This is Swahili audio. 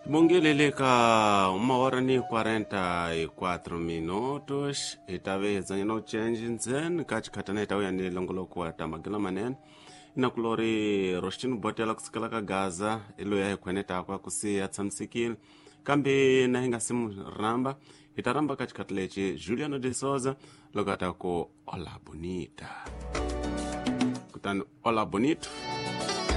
Mongeleleka 1h44 minutos. Itaweza no change nzen kachikatana itaweza ni longolo kwa tamagila manen. Inakulori rostin botela kusikala ka Gaza ilo ya kweneta kwa kusia tsamsikil. Kambi na hinga simu ramba itaramba kachikatleche Juliano de Souza logata ko Ola Bonita. Kutan Ola Bonito.